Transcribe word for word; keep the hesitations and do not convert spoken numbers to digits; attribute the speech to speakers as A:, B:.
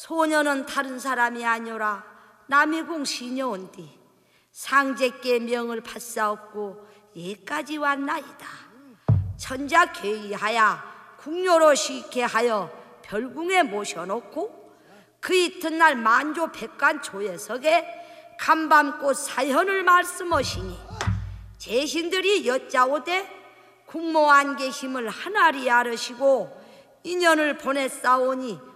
A: 소녀는 다른 사람이 아니라 남이공 시녀온디 상제께 명을 받사옵고 예까지 왔나이다. 천자 계의하여 궁녀로 시게 하여 별궁에 모셔놓고 그 이튿날 만조 백관 조회석에 간밤꽃 사현을 말씀하시니 제신들이 여짜오되 국모 안 계심을 하나리 알으시고 인연을 보냈사오니